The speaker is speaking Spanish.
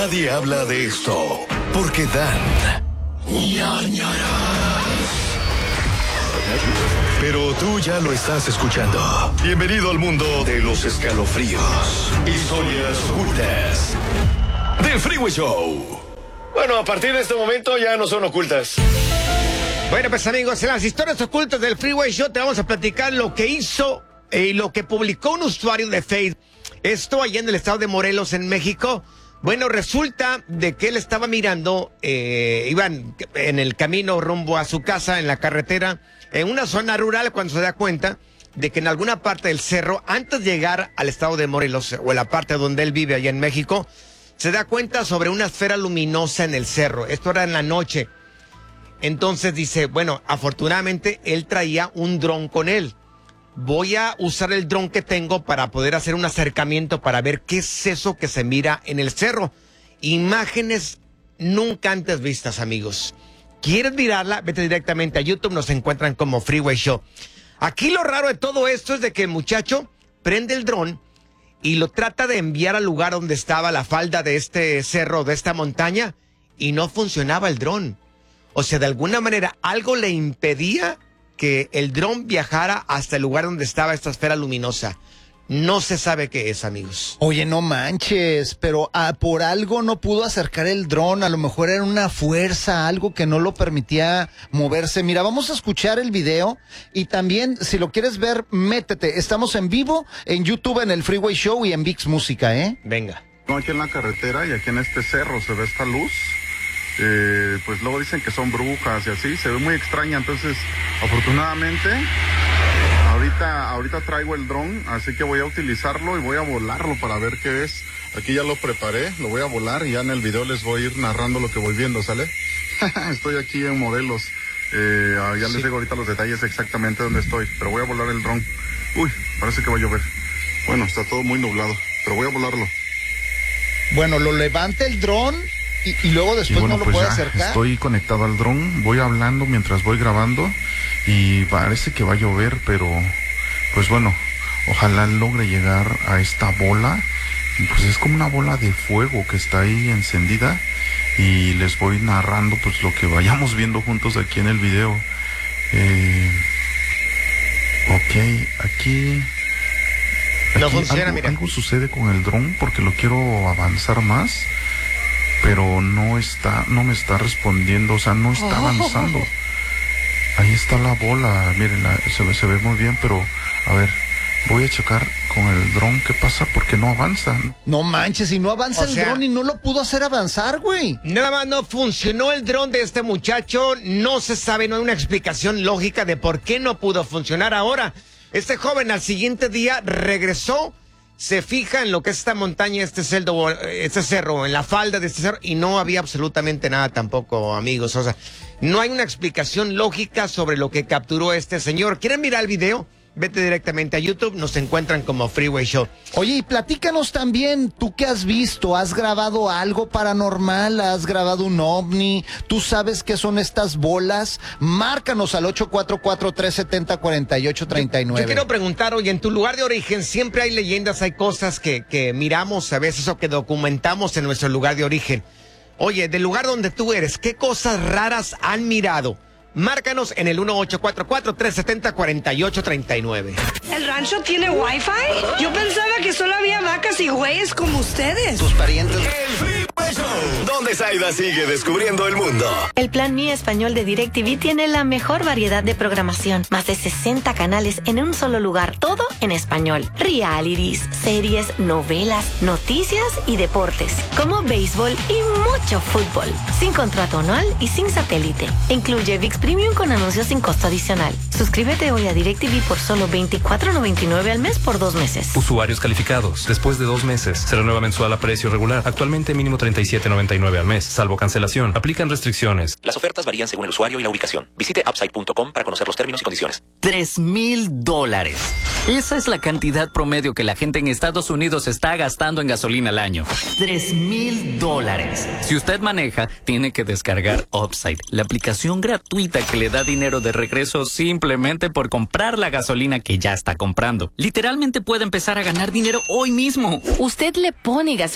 nadie habla de esto, porque dan ñañaras. Pero tú ya lo estás escuchando. Bienvenido al mundo de los escalofríos, historias ocultas del Freeway Show. Bueno, a partir de este momento ya no son ocultas. Bueno, pues amigos, en las historias ocultas del Freeway Show te vamos a platicar lo que hizo y lo que publicó un usuario de Facebook. Esto allá en el estado de Morelos, en México. Bueno, resulta de que él estaba mirando, iban en el camino rumbo a su casa, en la carretera, en una zona rural, cuando se da cuenta de que en alguna parte del cerro, antes de llegar al estado de Morelos, o en la parte donde él vive allá en México, se da cuenta sobre una esfera luminosa en el cerro. Esto era en la noche. Entonces dice, bueno, afortunadamente él traía un dron con él. Voy a usar el dron que tengo para poder hacer un acercamiento para ver qué es eso que se mira en el cerro. Imágenes nunca antes vistas, amigos. ¿Quieres mirarla? Vete directamente a YouTube, nos encuentran como Freeway Show. Aquí lo raro de todo esto es de que el muchacho prende el dron y lo trata de enviar al lugar donde estaba la falda de este cerro, de esta montaña, y no funcionaba el dron. O sea, de alguna manera algo le impedía que el dron viajara hasta el lugar donde estaba esta esfera luminosa. No se sabe qué es, amigos. Oye, no manches, pero por algo no pudo acercar el dron. A lo mejor era una fuerza, algo que no lo permitía moverse. Mira, vamos a escuchar el video y también, si lo quieres ver, métete. Estamos en vivo en YouTube, en el Freeway Show y en VIX Música, ¿eh? Venga. Aquí en la carretera y aquí en este cerro se ve esta luz. Pues luego dicen que son brujas y así, se ve muy extraña. Entonces, afortunadamente, ahorita traigo el dron, así que voy a utilizarlo y voy a volarlo para ver qué es. Aquí ya lo preparé, lo voy a volar y ya en el video les voy a ir narrando lo que voy viendo, ¿sale? Estoy aquí en Morelos, ya les digo ahorita los detalles exactamente dónde estoy, pero voy a volar el dron. Uy, parece que va a llover. Bueno, está todo muy nublado, pero voy a volarlo. Bueno, lo levanta el dron y luego después bueno, no lo pues puede ya acercar. Estoy conectado al dron, voy hablando mientras voy grabando y parece que va a llover, pero pues bueno, ojalá logre llegar a esta bola. Pues es como una bola de fuego que está ahí encendida y les voy narrando pues lo que vayamos viendo juntos aquí en el video. Aquí no funciona, mira. Algo sucede con el dron porque lo quiero avanzar más, pero no me está respondiendo, o sea, no está avanzando. Ahí está la bola, miren, se ve muy bien, pero a ver, voy a checar con el dron qué pasa porque no avanza. No manches, y no avanza el dron y no lo pudo hacer avanzar, güey. Nada más no funcionó el dron de este muchacho, no se sabe, no hay una explicación lógica de por qué no pudo funcionar ahora. Este joven al siguiente día regresó, se fija en lo que es esta montaña, este cerro, en la falda de este cerro, y no había absolutamente nada tampoco, amigos. O sea, no hay una explicación lógica sobre lo que capturó este señor. ¿Quieren mirar el video? Vete directamente a YouTube, nos encuentran como Freeway Show. Oye, y platícanos también, ¿tú qué has visto? ¿Has grabado algo paranormal? ¿Has grabado un ovni? ¿Tú sabes qué son estas bolas? Márcanos al 844-370-4839. Yo quiero preguntar, oye, en tu lugar de origen siempre hay leyendas, hay cosas que miramos a veces o que documentamos en nuestro lugar de origen. Oye, del lugar donde tú eres, ¿qué cosas raras han mirado? Márcanos en el 1844-370-4839. ¿El rancho tiene Wi-Fi? Yo pensaba que solo había vacas y güeyes como ustedes. Tus parientes. El Freeway Show, donde Zaida sigue descubriendo el mundo. El plan Mi Español de DirecTV tiene la mejor variedad de programación. Más de 60 canales en un solo lugar, todo en español. Realities, series, novelas, noticias y deportes, como béisbol y mucho fútbol. Sin contrato anual y sin satélite. Incluye VIX Premium con anuncios sin costo adicional. Suscríbete hoy a DirecTV por solo $24.99 al mes por 2 meses. Usuarios calificados. Después de 2 meses, se renueva mensual a precio regular. Actualmente mínimo $37.99 al mes, salvo cancelación. Aplican restricciones. Las ofertas varían según el usuario y la ubicación. Visite upside.com para conocer los términos y condiciones. $3,000. Esa es la cantidad promedio que la gente en Estados Unidos está gastando en gasolina al año. $3,000. Si usted maneja, tiene que descargar Upside, la aplicación gratuita que le da dinero de regreso simplemente por comprar la gasolina que ya está comprando. Literalmente puede empezar a ganar dinero hoy mismo. Usted le pone gasolina